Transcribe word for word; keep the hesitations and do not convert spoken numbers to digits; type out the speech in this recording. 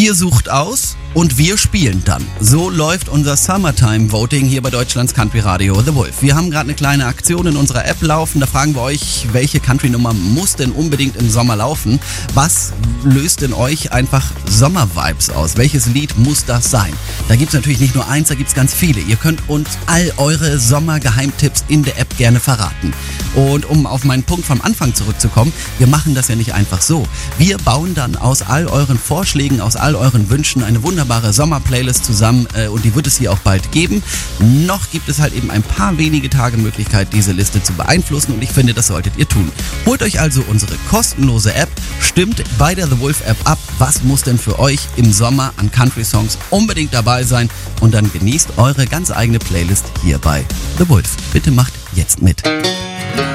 Ihr sucht aus und wir spielen dann. So läuft unser Summertime Voting hier bei Deutschlands Country Radio The Wolf. Wir haben gerade eine kleine Aktion in unserer App laufen. Da fragen wir euch, welche Country-Nummer muss denn unbedingt im Sommer laufen? Was löst in euch einfach Sommer-Vibes aus? Welches Lied muss das sein? Da gibt es natürlich nicht nur eins, da gibt es ganz viele. Ihr könnt uns all eure Sommer-Geheimtipps in der App gerne verraten. Und um auf meinen Punkt vom Anfang zurückzukommen, wir machen das ja nicht einfach so. Wir bauen dann aus all euren Vorschlägen, aus all euren Wünschen eine wunderbare Sommer-Playlist zusammen äh, und die wird es hier auch bald geben. Noch gibt es halt eben ein paar wenige Tage Möglichkeit, diese Liste zu beeinflussen und ich finde, das solltet ihr tun. Holt euch also unsere kostenlose App, stimmt bei der The Wolf App ab, was muss denn für euch im Sommer an Country-Songs unbedingt dabei sein und dann genießt eure ganz eigene Playlist hier bei The Wolf. Bitte macht jetzt mit.